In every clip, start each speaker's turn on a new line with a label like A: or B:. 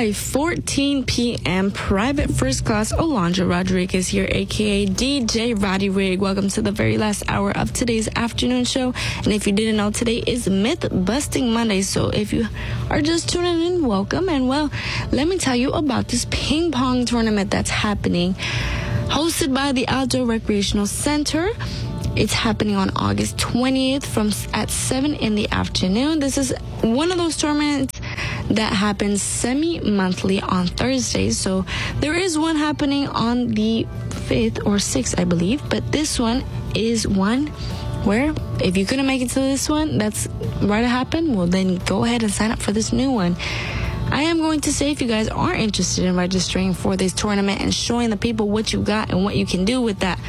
A: 5:14 p.m. Private First Class Alondra Rodriguez here, a.k.a. DJ Roddy Rig. Welcome to the very last hour of today's afternoon show. And if you didn't know, today is Myth Busting Monday. So if you are just tuning in, welcome. And well, let me tell you about this ping pong tournament that's happening, hosted by the Outdoor Recreational Center. It's happening on August 20th at 7 in the afternoon. This is one of those tournaments that happens semi-monthly on Thursdays. So there is one happening on the 5th or 6th, I believe. But this one is one where if you couldn't make it to this one that's right to happen, well, then go ahead and sign up for this new one. I am going to say, if you guys are interested in registering for this tournament and showing the people what you got and what you can do with that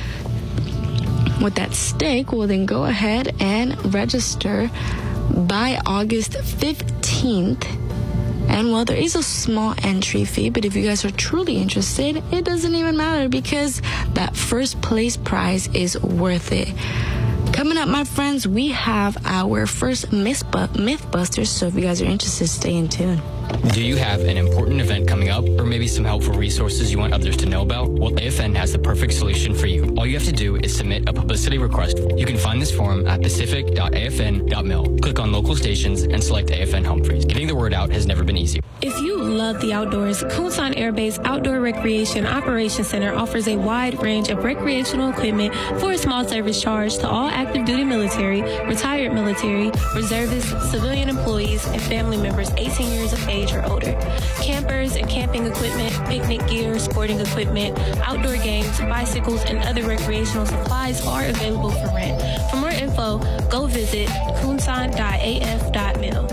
A: stake, well, then go ahead and register by August 15th. And well, there is a small entry fee, but if you guys are truly interested, it doesn't even matter because that first place prize is worth it. Coming up, my friends, we have our first Mythbusters, so if you guys are interested, stay in tune.
B: Do you have an important event coming up, or maybe some helpful resources you want others to know about? Well, AFN has the perfect solution for you. All you have to do is submit a publicity request. You can find this form at pacific.afn.mil. Click on local stations and select AFN Humphreys. Getting the word out has never been easier.
C: If you love the outdoors, Kunsan Air Base Outdoor Recreation Operations Center offers a wide range of recreational equipment for a small service charge to all active duty military, retired military, reservists, civilian employees, and family members 18 years of age or older. Campers and camping equipment, picnic gear, sporting equipment, outdoor games, bicycles, and other recreational supplies are available for rent. For more info, go visit kunsan.af.mil.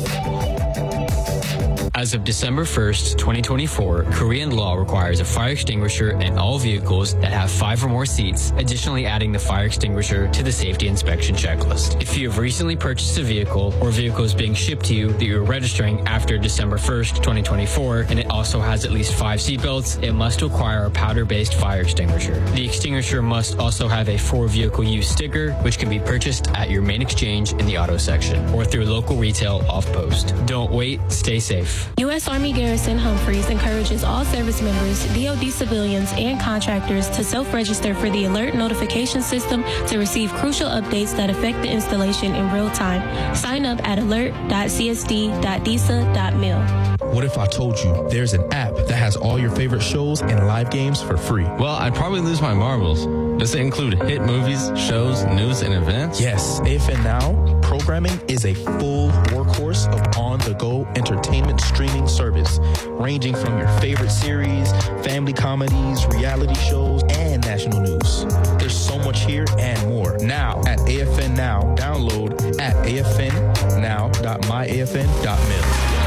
B: As of December 1st, 2024, Korean law requires a fire extinguisher in all vehicles that have 5 or more seats, additionally adding the fire extinguisher to the safety inspection checklist. If you have recently purchased a vehicle or vehicle is being shipped to you that you're registering after December 1st, 2024, and it also has at least 5 seatbelts, it must require a powder-based fire extinguisher. The extinguisher must also have a for-vehicle use sticker, which can be purchased at your main exchange in the auto section or through local retail off-post. Don't wait, stay safe.
C: U.S. Army Garrison Humphreys encourages all service members, DoD civilians, and contractors to self-register for the Alert Notification System to receive crucial updates that affect the installation in real time. Sign up at alert.csd.disa.mil.
D: What if I told you there's an app that has all your favorite shows and live games for free?
E: Well, I'd probably lose my marbles. Does it include hit movies, shows, news, and events?
D: Yes, AFN Now programming is a full workhorse of on-the-go entertainment streaming service, ranging from your favorite series, family comedies, reality shows, and national news. There's so much here and more. Now at AFN Now, download at afnnow.myafn.mil.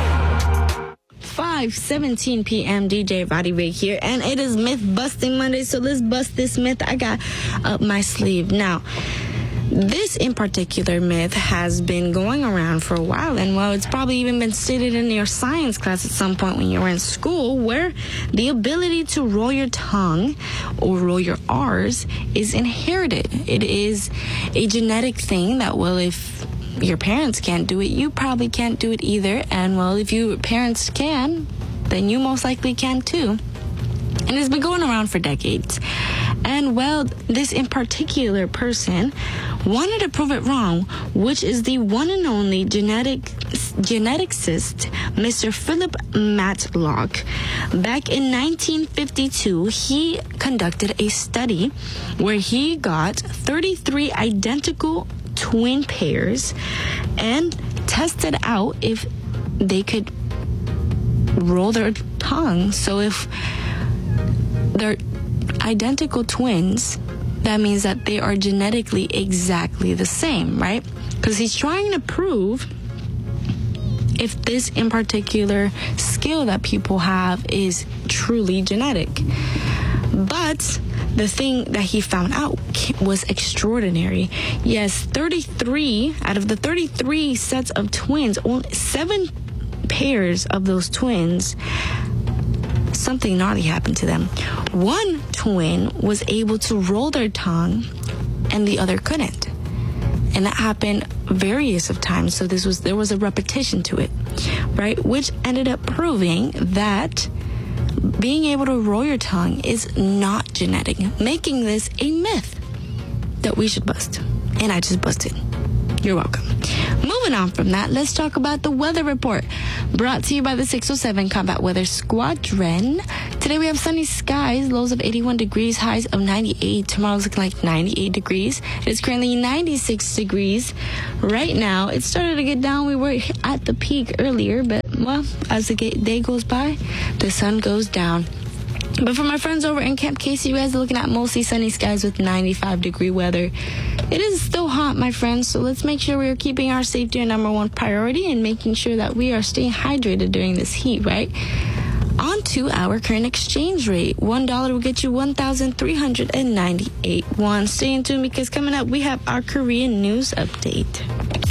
A: 5:17 p.m. DJ Roddy Rig here, and it is Myth Busting Monday, so let's bust this myth I got up my sleeve. Now, this in particular myth has been going around for a while, and well, it's probably even been stated in your science class at some point when you were in school, where the ability to roll your tongue or roll your R's is inherited. It is a genetic thing that, well, if your parents can't do it, you probably can't do it either. And well, if your parents can, then you most likely can too. And it's been going around for decades. And well, this in particular person wanted to prove it wrong, which is the one and only geneticist, Mr. Philip Matlock. Back in 1952, he conducted a study where he got 33 identical twin pairs and tested out if they could roll their tongue. So if they're identical twins, that means that they are genetically exactly the same, right? Because he's trying to prove if this in particular skill that people have is truly genetic. But the thing that he found out was extraordinary. Yes, 33 out of the 33 sets of twins, only 7 pairs of those twins, something gnarly happened to them. One twin was able to roll their tongue and the other couldn't. And that happened various of times. So there was a repetition to it, right? Which ended up proving that being able to roll your tongue is not genetic, making this a myth that we should bust. And I just busted. You're welcome. Moving on from that, let's talk about the weather report. Brought to you by the 607 Combat Weather Squadron. Today we have sunny skies, lows of 81 degrees, highs of 98. Tomorrow's looking like 98 degrees. It is currently 96 degrees right now. It started to get down. We were at the peak earlier, but, well, as the day goes by, the sun goes down. But for my friends over in Camp Casey, you guys are looking at mostly sunny skies with 95-degree weather. It is still hot, my friends, so let's make sure we are keeping our safety our number one priority and making sure that we are staying hydrated during this heat, right? On to our current exchange rate. $1 will get you 1,398 won. Stay in tune because coming up we have our Korean news update.